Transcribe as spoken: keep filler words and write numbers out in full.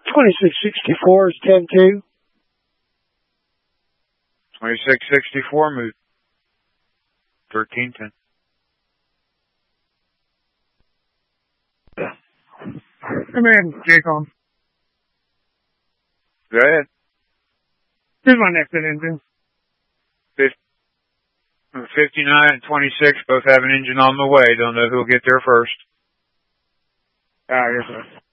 twenty-six sixty-four is ten two. twenty-six sixty-four, move. thirteen ten. Come in, Jake on. Go ahead. Here's my next engine. fifty-nine and twenty-six both have an engine on the way. Don't know who'll get there first. Ah, yes, sir.